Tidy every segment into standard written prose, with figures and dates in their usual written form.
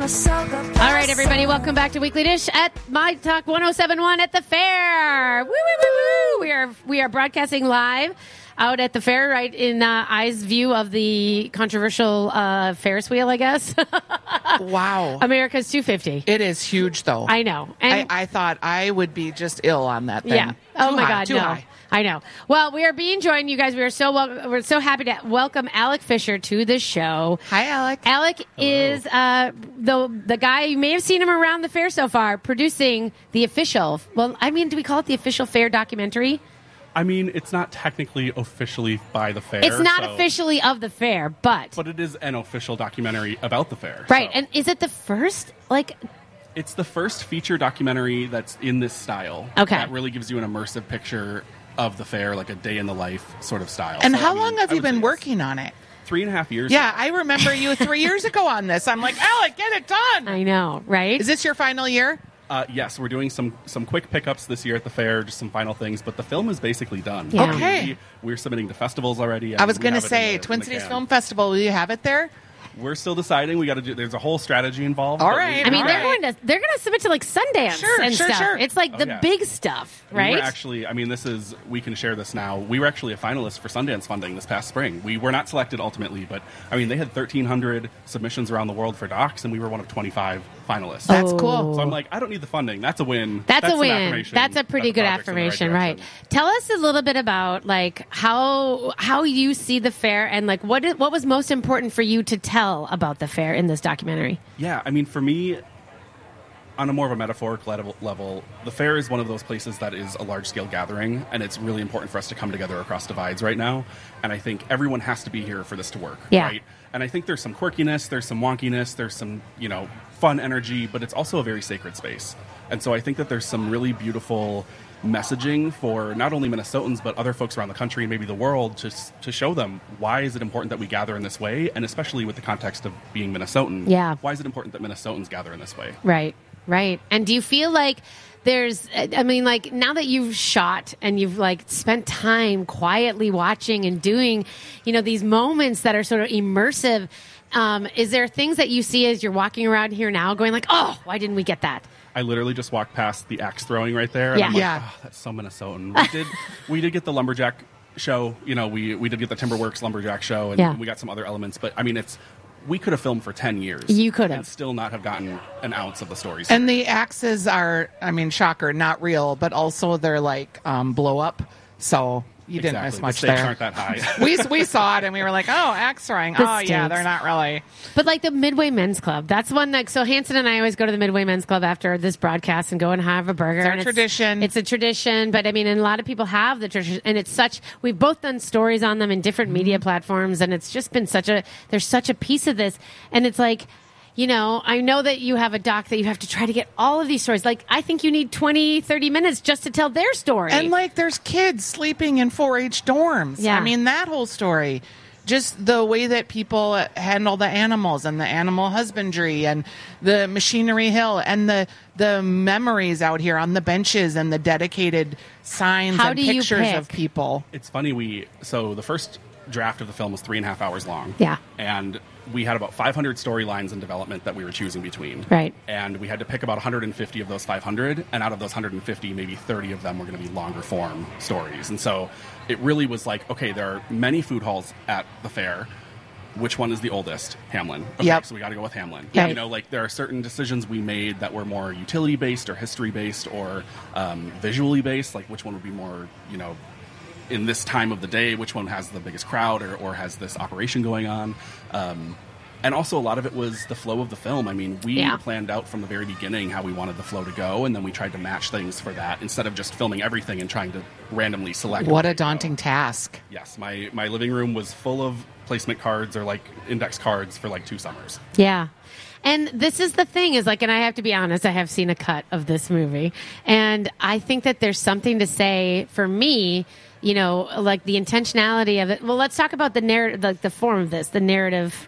All right, everybody, welcome back to Weekly Dish at My Talk 107.1 at the fair. Woo, woo, woo, woo. We are broadcasting live out at the fair, right in eyes view of the controversial Ferris wheel, I guess. Wow. America's 250. It is huge, though. I know. And I thought I would be just ill on that thing. yeah. Oh, my God, too no. high. I know. Well, we are being joined, you guys. We're so happy to welcome Alec Fisher to the show. Hi, Alec. Alec is the guy, you may have seen him around the fair so far, producing the official, well, I mean, do we call it the official fair documentary? I mean, it's not technically officially by the fair. It's not officially of the fair, but it is an official documentary about the fair. Right, so. and is it the first, It's the first feature documentary that's in this style. Okay. That really gives you an immersive picture of the fair, like a day in the life sort of style. And So, how I mean, long have I you would say been it's working on it? 3.5 years. Yeah, I remember you 3 years ago on this. I'm like, Alec, get it done. I know, right? Is this your final year? Yes, we're doing some quick pickups this year at the fair, just some final things, but the film is basically done. Yeah. Okay. We're submitting to festivals already. I was going to say, Twin Cities Film Festival, will you have it there? We're still deciding. We got to do. There's a whole strategy involved. All but right. I mean, All they're going to submit to Sundance Sure, and sure, stuff. sure. It's like the yeah. big stuff, right? We were actually, I mean, we can share this now. We were actually a finalist for Sundance funding this past spring. We were not selected ultimately, but I mean, they had 1,300 submissions around the world for docs, and we were one of 25 finalists. That's cool. So I'm like, I don't need the funding. That's a win. That's a some win. affirmation That's a pretty that the good project's in the right affirmation, right? direction. Tell us a little bit about how you see the fair and what was most important for you to tell about the fair in this documentary. Yeah, I mean, for me, on a more of a metaphorical level, the fair is one of those places that is a large-scale gathering, and it's really important for us to come together across divides right now. And I think everyone has to be here for this to work, Yeah. right? And I think there's some quirkiness, there's some wonkiness, there's some, fun energy, but it's also a very sacred space. And so I think that there's some really beautiful messaging for not only Minnesotans, but other folks around the country and maybe the world to show them why is it important that we gather in this way, and especially with the context of being Minnesotan. Yeah. Why is it important that Minnesotans gather in this way? Right. And do you feel like now that you've shot and you've spent time quietly watching and doing, these moments that are sort of immersive, is there things that you see as you're walking around here now going oh, why didn't we get that? I literally just walked past the axe throwing right there. Yeah. And I'm like, Yeah. oh, that's so Minnesotan. We did get the lumberjack show. We did get the Timberworks lumberjack show, and Yeah. we got some other elements. But I mean, we could have filmed for 10 years. You could have. And still not have gotten an ounce of the stories. And the axes are, shocker, not real, but also they're blow up. So you didn't miss much the stakes there. aren't that high. We saw it and we were like, oh, axe throwing. The Oh, yeah, stakes. they're not really. But the Midway Men's Club, that's one so Hanson and I always go to the Midway Men's Club after this broadcast and go and have a burger. It's our And tradition. It's a tradition, but and a lot of people have the tradition, and we've both done stories on them in different media platforms, and it's just been there's such a piece of this, and it's I know that you have a doc that you have to try to get all of these stories. I think you need 20, 30 minutes just to tell their story. And there's kids sleeping in 4-H dorms. Yeah. That whole story. Just the way that people handle the animals and the animal husbandry and the machinery hill and the memories out here on the benches and the dedicated signs How and do you pictures pick? of people. It's funny, so the first draft of the film was 3.5 hours long. Yeah. And we had about 500 storylines in development that we were choosing between. Right. And we had to pick about 150 of those 500, and out of those 150, maybe 30 of them were going to be longer form stories. And so it really was okay, there are many food halls at the fair. Which one is the oldest? Hamlin. Okay, Yep. so we got to go with Hamlin. Right. There are certain decisions we made that were more utility-based or history-based or visually-based, which one would be more, in this time of the day, which one has the biggest crowd or has this operation going on. And also a lot of it was the flow of the film. We planned out from the very beginning how we wanted the flow to go, and then we tried to match things for that instead of just filming everything and trying to randomly select. What a daunting task. Yes, my living room was full of placement cards or index cards for 2 summers. Yeah. And this is the thing and I have to be honest, I have seen a cut of this movie, and I think that there's something to say for me, the intentionality of it. Well, let's talk about the narrative, the form of this, the narrative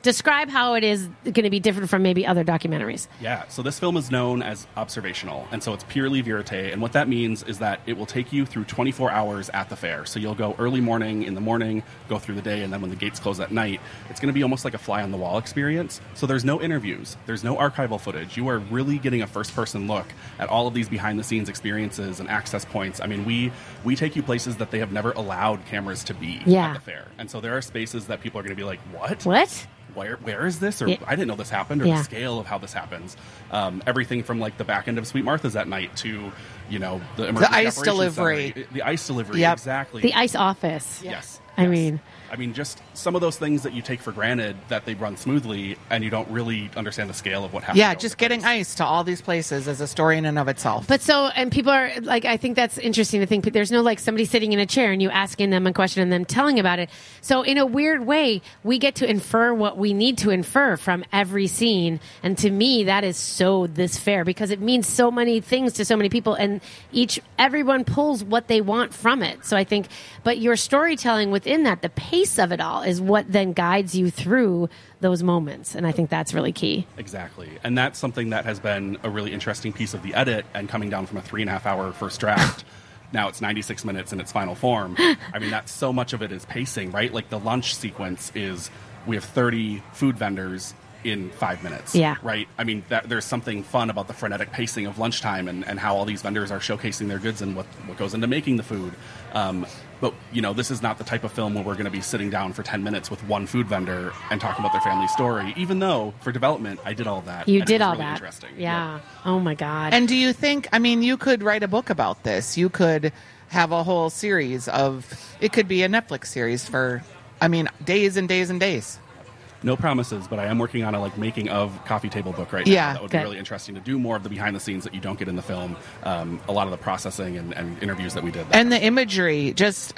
describe how it is going to be different from maybe other documentaries. Yeah, so this film is known as observational, and so it's purely verite, and what that means is that it will take you through 24 hours at the fair. So you'll go early morning, in the morning, go through the day, and then when the gates close at night, it's going to be almost like a fly-on-the-wall experience. So there's no interviews, there's no archival footage. You are really getting a first-person look at all of these behind-the-scenes experiences and access points. I mean, we take you places that they have never allowed cameras to be at the fair. And so there are spaces that people are going to be like, what? Where is this? Or I didn't know this happened, or the scale of how this happens. Everything from like the back end of Sweet Martha's at night to, the ice delivery. The ice delivery, yep. Exactly. The ice office. Yes. I mean, just some of those things that you take for granted that they run smoothly, and you don't really understand the scale of what happens. Yeah, just getting ice to all these places is a story in and of itself. But and people are like, I think that's interesting to think. There's no like somebody sitting in a chair and you asking them a question and them telling about it. So in a weird way, we get to infer what we need to infer from every scene. And to me, that is so this fair because it means so many things to so many people, and everyone pulls what they want from it. So I think, but your storytelling within that, the pace of it all is what then guides you through those moments. And I think that's really key. Exactly. And that's something that has been a really interesting piece of the edit, and coming down from a 3.5 hour first draft. Now it's 96 minutes in its final form. I mean, that's so much of it is pacing, right? Like the lunch sequence is, we have 30 food vendors in 5 minutes. Yeah. Right? I mean, there's something fun about the frenetic pacing of lunchtime and how all these vendors are showcasing their goods and what goes into making the food. But, this is not the type of film where we're going to be sitting down for 10 minutes with one food vendor and talking about their family story, even though for development, I did all that. You did all really that. Interesting. Yeah. Yep. Oh, my God. And do you think, you could write a book about this. You could have a whole series it could be a Netflix series for, days and days and days. No promises, but I am working on a making of coffee table book right now. Yeah, that would be really interesting to do more of the behind the scenes that you don't get in the film. A lot of the processing and interviews that we did. And the imagery,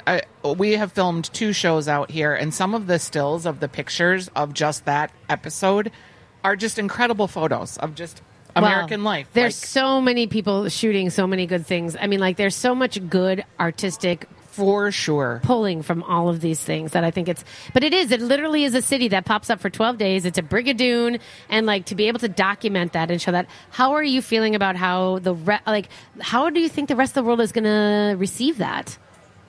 we have filmed 2 shows out here, and some of the stills of the pictures of just that episode are just incredible photos of just American life. There's so many people shooting so many good things. There's so much good artistic for sure pulling from all of these things that I think it literally is a city that pops up for 12 days. It's a Brigadoon, and to be able to document that and show that. How are you feeling about how how do you think the rest of the world is going to receive that?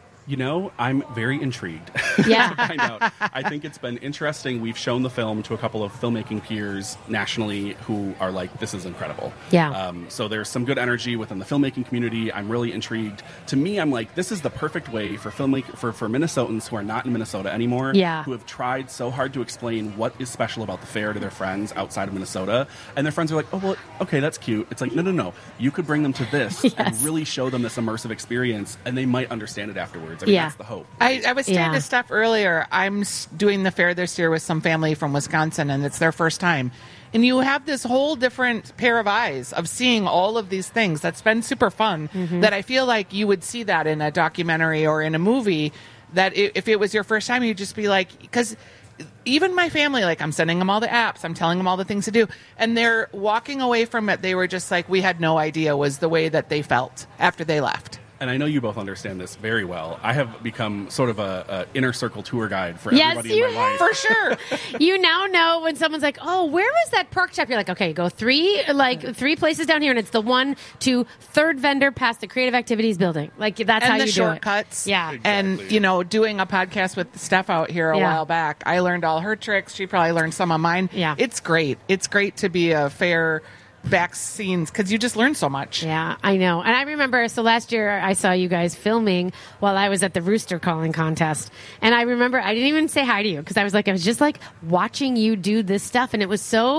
I'm very intrigued. Yeah. I know. I think it's been interesting. We've shown the film to a couple of filmmaking peers nationally who are like, this is incredible. Yeah. So there's some good energy within the filmmaking community. I'm really intrigued. To me, I'm like, this is the perfect way for for Minnesotans who are not in Minnesota anymore, who have tried so hard to explain what is special about the fair to their friends outside of Minnesota. And their friends are like, oh, well, okay, that's cute. It's like, no. You could bring them to this and really show them this immersive experience, and they might understand it afterwards. That's the hope. I was saying to Steph earlier, I'm doing the fair this year with some family from Wisconsin, and it's their first time. And you have this whole different pair of eyes of seeing all of these things. That's been super fun. Mm-hmm. That I feel like you would see that in a documentary or in a movie, that if it was your first time, you'd just be like, because even my family, I'm sending them all the apps, I'm telling them all the things to do, and they're walking away from it. They were just like, we had no idea was the way that they felt after they left. And I know you both understand this very well. I have become sort of a inner circle tour guide for everybody in my life. For sure. You now know when someone's like, oh, where was that pork chop? You're like, okay, go three places down here, and it's the 1 to 3rd vendor past the Creative Activities building. That's how you do it. And the shortcuts. Yeah. Exactly. And, doing a podcast with Steph out here a while back, I learned all her tricks. She probably learned some of mine. Yeah. It's great. It's great to be a fair back scenes because you just learn so much. Yeah, I know. And I remember, so last year I saw you guys filming while I was at the rooster calling contest. And I remember I didn't even say hi to you because I was just watching you do this stuff. And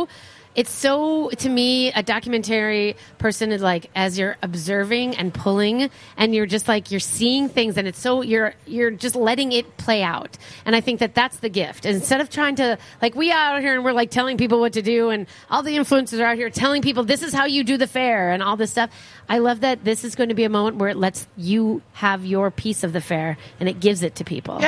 it's so, to me, a documentary person is as you're observing and pulling, and you're just you're seeing things, and it's so, you're just letting it play out. And I think that that's the gift. Instead of trying to, we out here and we're telling people what to do, and all the influencers are out here telling people this is how you do the fair and all this stuff. I love that this is going to be a moment where it lets you have your piece of the fair and it gives it to people. Yeah.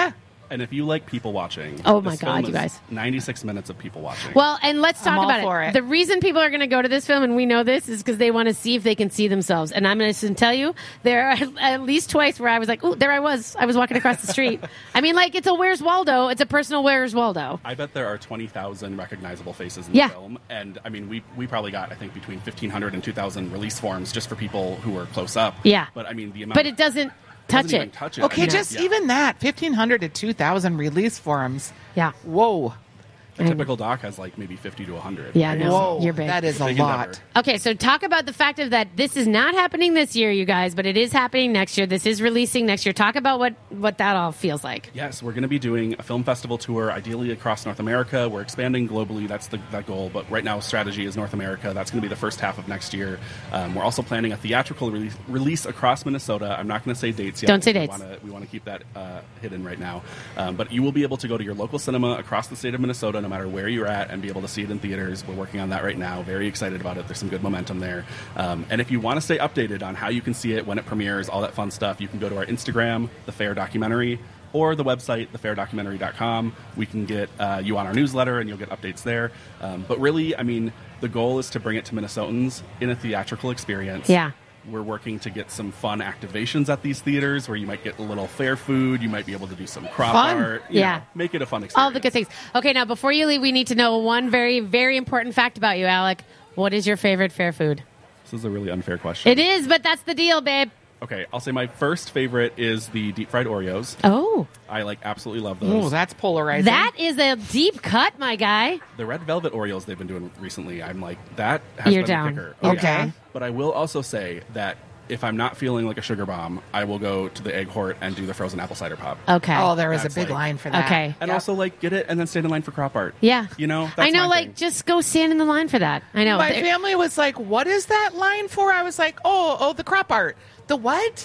And if you like people watching, Oh my this God, film you is guys. 96 minutes of people watching. Well, and let's talk I'm all about for it. it. The reason people are going to go to this film, and we know this, is because they want to see if they can see themselves. And I'm going to tell you, there are at least twice where I was like, "Ooh, there I was. I was walking across the street." I mean, like, it's a Where's Waldo? It's a personal Where's Waldo. I bet there are 20,000 recognizable faces in the Yeah. film. And, I mean, we probably got, I think, between 1,500 and 2,000 release forms just for people who were close up. Yeah. But, I mean, the amount... But it doesn't touch doesn't even it. touch it. Okay, I mean, just yeah. even that, 1,500 to 2,000 release forums. Yeah. Whoa. A typical doc has, like, maybe 50 to 100. Yeah, right? no. Whoa. You're big. That is a Big lot. endeavor. Okay, so talk about the fact of that this is not happening this year, you guys, but it is happening next year. This is releasing next year. Talk about what that all feels like. Yes, we're going to be doing a film festival tour, ideally across North America. We're expanding globally. That's that goal. But right now, strategy is North America. That's going to be the first half of next year. We're also planning a theatrical release across Minnesota. I'm not going to say dates yet. Don't say dates. We want to keep that hidden right now. But you will be able to go to your local cinema across the state of Minnesota, no matter where you're at, and be able to see it in theaters. We're working on that right now. Very excited about it. There's some good momentum there. And if you want to stay updated on how you can see it, when it premieres, all that fun stuff, you can go to our Instagram, The Fair Documentary, or the website, thefairdocumentary.com. We can get you on our newsletter, and you'll get updates there. But really, I mean, the goal is to bring it to Minnesotans in a theatrical experience. Yeah. We're working to get some fun activations at these theaters where you might get a little fair food. You might be able to do some crop Fun. art. You Yeah. know, make it a fun experience. All the good things. Okay, now before you leave, we need to know one very, very important fact about you, Alec. What is your favorite fair food? This is a really unfair question. It is, but that's the deal, babe. Okay, I'll say my first favorite is the deep fried Oreos. Oh, I absolutely love those. Oh, that's polarizing. that is a deep cut, my guy. The red velvet Oreos they've been doing recently, I'm like, that has You're been down. the kicker. You're Okay. down. But I will also say that if I'm not feeling like a sugar bomb, I will go to the Egg Hort and do the frozen apple cider pop. Okay. Oh, there is a That's big like- line for that. Okay. And Yep. also, like, get it and then stand in line for crop art. Yeah. You know? I That's know, my like, thing. just go stand in the line for that. I know. My There- family was like, "What is that line for?" I was like, "Oh, the crop art." The what?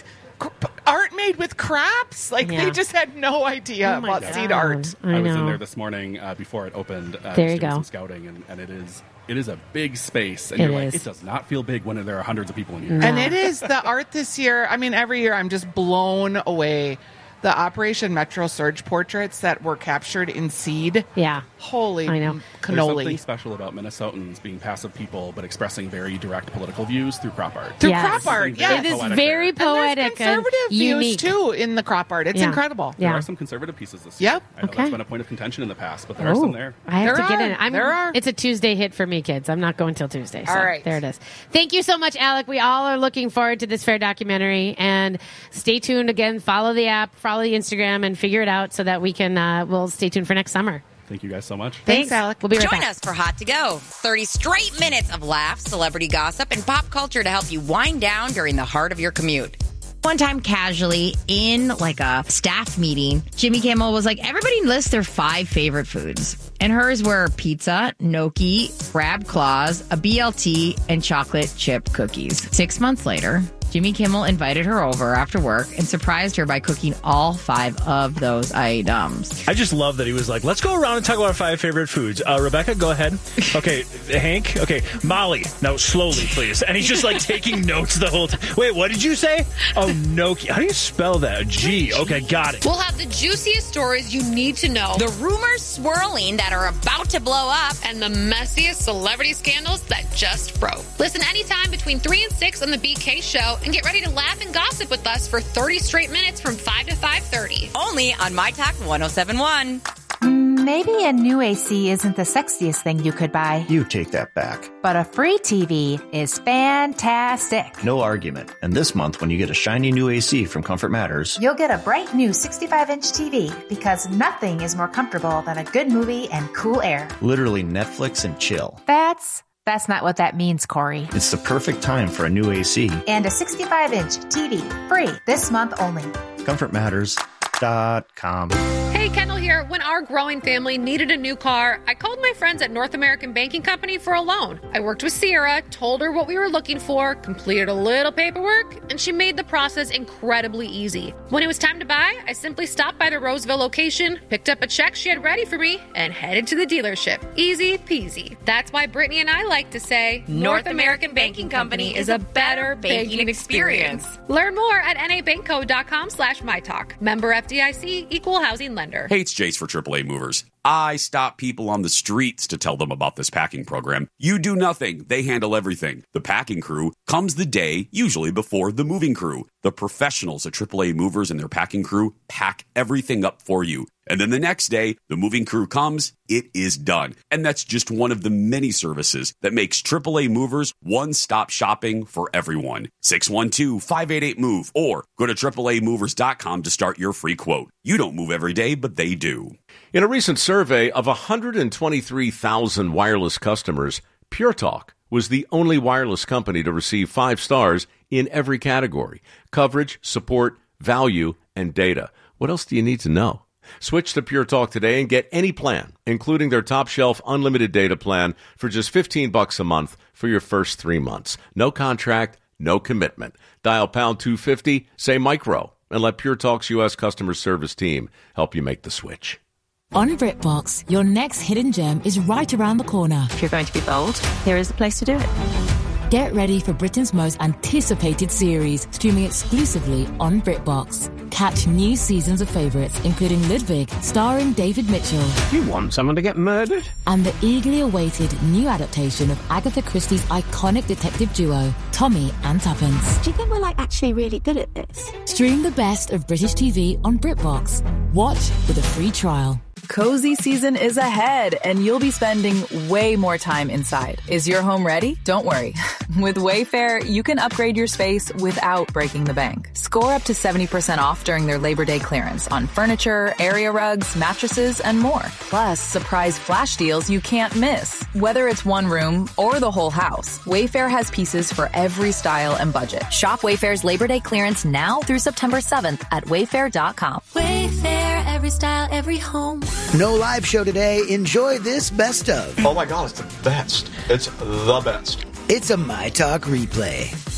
Art made with crops? Like Yeah. they just had no idea Oh my about God. seed art. I was in know. there this morning before it opened. There just you doing go. Some scouting, and it is a big space, and It you're like, is. it does not feel big when there are hundreds of people in here. No. And it is the art this year. I mean, every year I'm just blown away. The Operation Metro Surge portraits that were captured in seed. Yeah. Holy I know. There's something cannoli. special about Minnesotans being passive people, but expressing very direct political views through crop art. Through Yes. crop art, Something yeah. It is poetic very there. And poetic there's conservative and views unique. too in the crop art. It's Yeah. incredible. Yeah. There are some conservative pieces this Yep. year. I know Okay. that's been a point of contention in the past, but there are some there. I have There to get are. in. it. There are. It's a Tuesday hit for me, kids. I'm not going till Tuesday. So All right. there it is. Thank you so much, Alec. We all are looking forward to this fair documentary. And stay tuned again. Follow the app, follow the Instagram, and figure it out so that we can. We'll stay tuned for next summer. Thank you guys so much. Thanks, Alec. We'll be right Join back. us for Hot to Go. 30 straight minutes of laughs, celebrity gossip, and pop culture to help you wind down during the heart of your commute. One time, casually, in like a staff meeting, Jimmy Kimmel was like, everybody lists their 5 favorite foods. And hers were pizza, gnocchi, crab claws, a BLT, and chocolate chip cookies. 6 months later, Jimmy Kimmel invited her over after work and surprised her by cooking all 5 of those items. I just love that he was like, let's go around and talk about our 5 favorite foods. Rebecca, go ahead. Okay, Hank. Okay, Molly. Now, slowly, please. And he's just like taking notes the whole time. Wait, what did you say? Oh, gnocchi. How do you spell that? G. Okay, got it. We'll have the juiciest stories you need to know. The rumors swirling that are about to blow up. And the messiest celebrity scandals that just broke. Listen anytime between 3 and 6 on the BK Show and get ready to laugh and gossip with us for 30 straight minutes from 5 to 5:30. Only on My Talk 1071. Maybe a new AC isn't the sexiest thing you could buy, You take that back. but a free TV is fantastic. No argument. And this month, when you get a shiny new AC from Comfort Matters, You'll get a bright new 65-inch TV because nothing is more comfortable than a good movie and cool air. literally Netflix and chill. That's not what that means, Corey. It's the perfect time for a new AC. And a 65-inch TV, free this month only. ComfortMatters.com. Hey, Kendall here. When our growing family needed a new car, I called my friends at North American Banking Company for a loan. I worked with Sierra, told her what we were looking for, completed a little paperwork, and she made the process incredibly easy. When it was time to buy, I simply stopped by the Roseville location, picked up a check she had ready for me, and headed to the dealership. Easy peasy. That's why Brittany and I like to say North American Banking Company is a better banking experience. Learn more at nabankco.com/mytalk. Member FDIC, Equal Housing Lender. reminder. Hey, it's Jace for AAA Movers. I stop people on the streets to tell them about this packing program. You do nothing. They handle everything. The packing crew comes the day, usually before the moving crew. The professionals at AAA Movers and their packing crew pack everything up for you. And then the next day, the moving crew comes, it is done. And that's just one of the many services that makes AAA Movers one-stop shopping for everyone. 612-588-MOVE or go to AAAmovers.com to start your free quote. You don't move every day, but they do. In a recent survey of 123,000 wireless customers, Pure Talk was the only wireless company to receive 5 stars in every category: coverage, support, value, and data. What else do you need to know? Switch to Pure Talk today and get any plan, including their top-shelf unlimited data plan, for just $15 a month for your first 3 months. No contract, no commitment. Dial pound 250, say micro, and let Pure Talk's U.S. customer service team help you make the switch. On BritBox, your next hidden gem is right around the corner. If you're going to be bold, here is the place to do it. Get ready for Britain's most anticipated series, streaming exclusively on BritBox. Catch new seasons of favourites, including Ludwig, starring David Mitchell. You want someone to get murdered? And the eagerly awaited new adaptation of Agatha Christie's iconic detective duo, Tommy and Tuppence. Do you think we're actually really good at this? Stream the best of British TV on BritBox. Watch with a free trial. Cozy season is ahead, and you'll be spending way more time inside. Is your home ready? Don't worry. With Wayfair, you can upgrade your space without breaking the bank. Score up to 70% off during their Labor Day clearance on furniture, area rugs, mattresses, and more. Plus, surprise flash deals you can't miss. Whether it's one room or the whole house, Wayfair has pieces for every style and budget. Shop Wayfair's Labor Day clearance now through September 7th at wayfair.com. Wayfair, every style, every home. No live show today. Enjoy this best of. Oh my God, it's the best. It's the best. It's a My Talk replay.